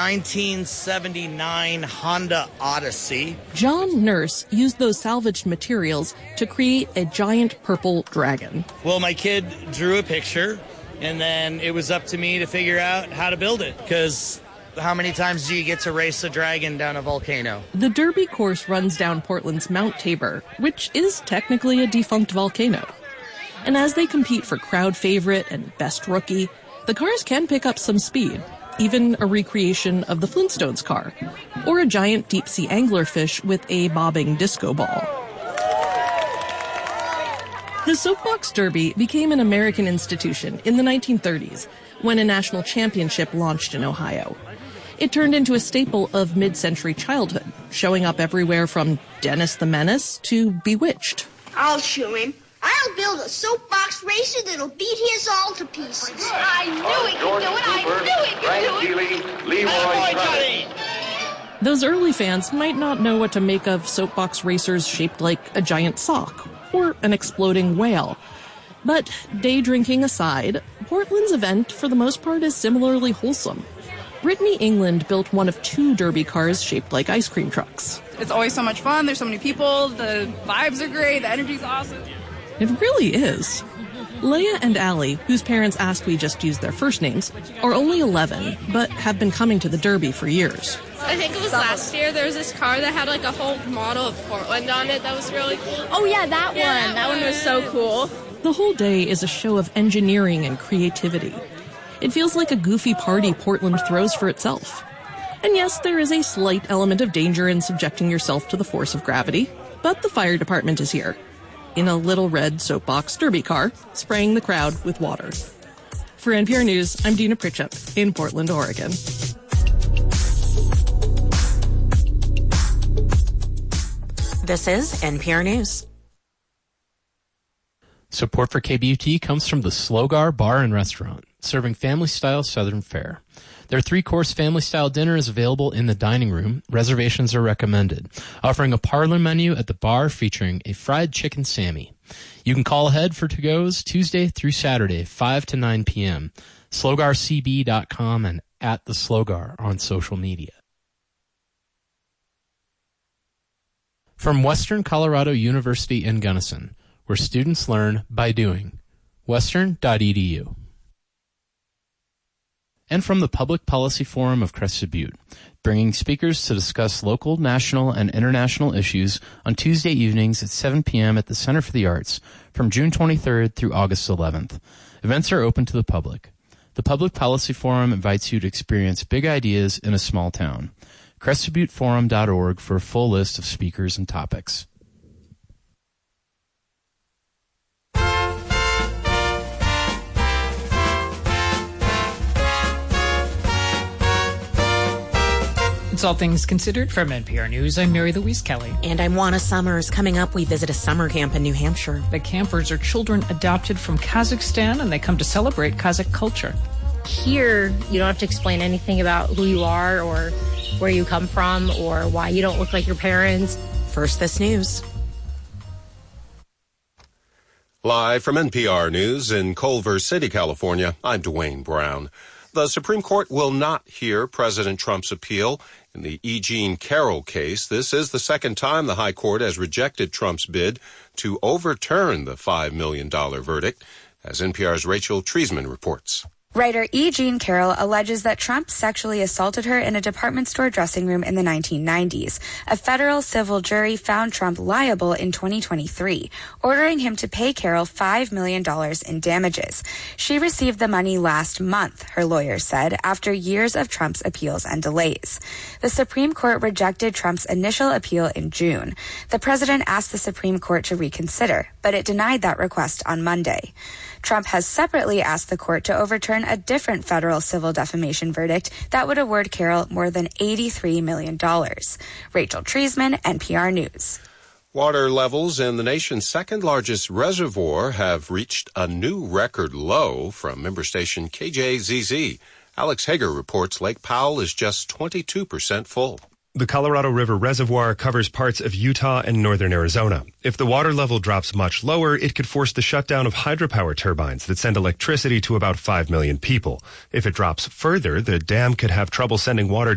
1979 Honda Odyssey. John Nurse used those salvaged materials to create a giant purple dragon. Well, my kid drew a picture, and then it was up to me to figure out how to build it, because how many times do you get to race a dragon down a volcano? The Derby course runs down Portland's Mount Tabor, which is technically a defunct volcano. And as they compete for crowd favorite and best rookie, the cars can pick up some speed, even a recreation of the Flintstones car, or a giant deep-sea anglerfish with a bobbing disco ball. The Soapbox Derby became an American institution in the 1930s when a national championship launched in Ohio. It turned into a staple of mid-century childhood, showing up everywhere from Dennis the Menace to Bewitched. I'll show him. I'll build a soapbox racer that'll beat his all to pieces. I knew he could do it. I knew he could do it. Leroy Those early fans might not know what to make of soapbox racers shaped like a giant sock or an exploding whale. But day drinking aside, Portland's event for the most part is similarly wholesome. Brittany England built one of 2 Derby cars shaped like ice cream trucks. It's always so much fun. There's so many people. The vibes are great. The energy's awesome. It really is. Leia and Allie, whose parents asked we just use their first names, are only 11, but have been coming to the Derby for years. I think it was last year. There was this car that had like a whole model of Portland on it that was really cool. Oh yeah, that one. That one was so cool. The whole day is a show of engineering and creativity. It feels like a goofy party Portland throws for itself. And yes, there is a slight element of danger in subjecting yourself to the force of gravity, but the fire department is here, in a little red soapbox Derby car, spraying the crowd with water. For NPR News, I'm Dina Pritchett in Portland, Oregon. This is NPR News. Support for KBUT comes from the Slogar Bar and Restaurant, serving family-style Southern fare. Their 3-course family-style dinner is available in the dining room. Reservations are recommended, offering a parlor menu at the bar featuring a fried chicken Sammy. You can call ahead for to-goes Tuesday through Saturday, 5 to 9 p.m. SlogarCB.com and at the Slogar on social media. From Western Colorado University in Gunnison, where students learn by doing. Western.edu. And from the Public Policy Forum of Crested Butte, bringing speakers to discuss local, national, and international issues on Tuesday evenings at 7 p.m. at the Center for the Arts from June 23rd through August 11th. Events are open to the public. The Public Policy Forum invites you to experience big ideas in a small town. CrestedButteForum.org for a full list of speakers and topics. It's All Things Considered from NPR News. I'm Mary Louise Kelly. And I'm Juana Summers. Coming up, we visit a summer camp in New Hampshire. The campers are children adopted from Kazakhstan, and they come to celebrate Kazakh culture. Here, you don't have to explain anything about who you are or where you come from or why you don't look like your parents. First, this news. Live from NPR News in Culver City, California, I'm Dwayne Brown. The Supreme Court will not hear President Trump's appeal in the E. Jean Carroll case. This is the second time the High Court has rejected Trump's bid to overturn the $5 million verdict, as NPR's Rachel Treisman reports. Writer E. Jean Carroll alleges that Trump sexually assaulted her in a department store dressing room in the 1990s. A federal civil jury found Trump liable in 2023, ordering him to pay Carroll $5 million in damages. She received the money last month, her lawyers said, after years of Trump's appeals and delays. The Supreme Court rejected Trump's initial appeal in June. The president asked the Supreme Court to reconsider, but it denied that request on Monday. Trump has separately asked the court to overturn a different federal civil defamation verdict that would award Carroll more than $83 million. Rachel Treisman, NPR News. Water levels in the nation's second largest reservoir have reached a new record low. From member station KJZZ, Alex Hager reports Lake Powell is just 22% full. The Colorado River Reservoir covers parts of Utah and northern Arizona. If the water level drops much lower, it could force the shutdown of hydropower turbines that send electricity to about 5 million people. If it drops further, the dam could have trouble sending water